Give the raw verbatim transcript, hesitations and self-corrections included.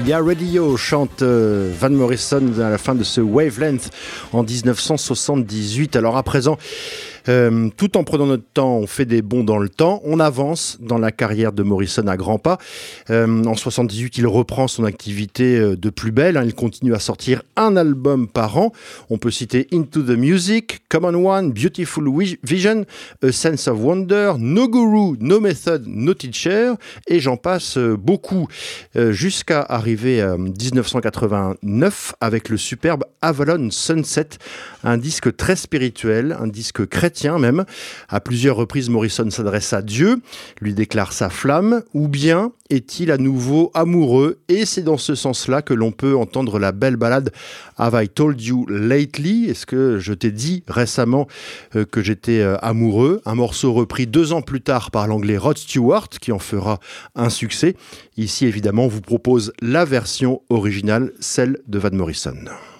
Ya Radio chante euh, Van Morrison à la fin de ce Wavelength en dix-neuf cent soixante-dix-huit. Alors à présent, euh, tout en prenant notre temps, on fait des bonds dans le temps, on avance dans la carrière de Morrison à grands pas. Euh, en soixante-dix-huit, il reprend son activité euh, de plus belle, hein, il continue à sortir un album par an. On peut citer Into the Music, Common One, Beautiful Vision, A Sense of Wonder, No Guru, No Method, No Teacher, et j'en passe euh, beaucoup, euh, jusqu'à arriver à dix-neuf cent quatre-vingt-neuf avec le superbe Avalon Sunset, un disque très spirituel, un disque chrétien même. À plusieurs reprises, Morrison s'adresse à Dieu, lui déclare sa flamme, ou bien est-il à nouveau amoureux? Et c'est dans ce sens-là que l'on peut entendre la belle ballade Have I Told You Lately? Est-ce que je t'ai dit récemment euh, que j'étais euh, amoureux? Un morceau repris deux ans plus tard par l'anglais Rod Stewart, qui en fera un succès. Ici, évidemment, on vous propose la version originale, celle de Van Morrison.